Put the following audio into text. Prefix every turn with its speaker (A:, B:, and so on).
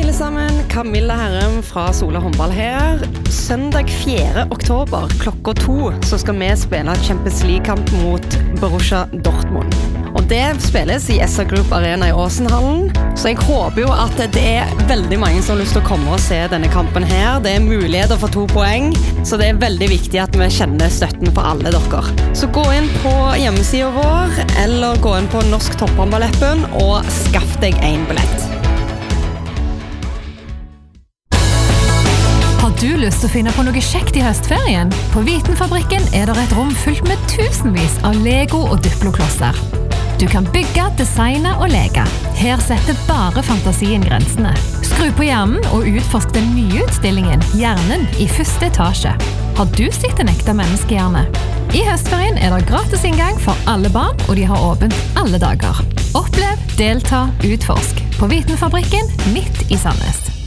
A: alle sammen, Camilla Herrem fra Sola Håndball her. Søndag 4. oktober klokka 2 så skal vi spille Champions League-kamp mot Borussia Dortmund. Og det spilles i SR Group Arena i Åsenhallen, så jeg håper jo at det veldig mange som har lyst til å komme og se denne kampen her. Det muligheter for 2 poeng, så det veldig viktig at vi kjenner støtten for alle dere. Så gå inn på hjemmesiden vår, eller gå inn på Norsk Topphåndball-appen og skaff deg en billett.
B: Har du lyst til å finne på noe kjekt i høstferien? På Vitenfabrikken det et rom fullt med tusenvis av Lego og Duplo-klosser. Du kan bygge, designe og leke. Her setter bare fantasien grensene. Skru på hjernen og utforsk den nye utstillingen Hjernen i første etasje. Har du sett en ekte menneskehjerne? I høstferien det gratis inngang for alle barn, og de har åpent alle dager. Opplev, delta, utforsk. På Vitenfabrikken midt i Sandnes.